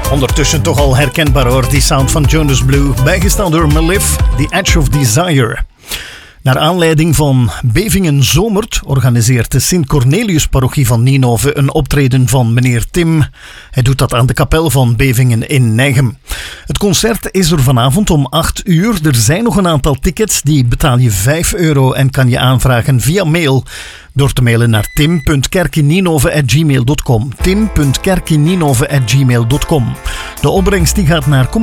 Ondertussen toch al herkenbaar hoor, die sound van Jonas Blue, bijgestaan door Malif, The Edge of Desire. Naar aanleiding van Bevingen Zomert organiseert de Sint-Cornelius-parochie van Ninove een optreden van meneer Tim. Hij doet dat aan de kapel van Bevingen in Neigem. Het concert is er vanavond om 8 uur. Er zijn nog een aantal tickets, die betaal je €5 en kan je aanvragen via mail door te mailen naar tim.kerkininove@gmail.com. tim.kerkininove@gmail.com. De opbrengst die gaat naar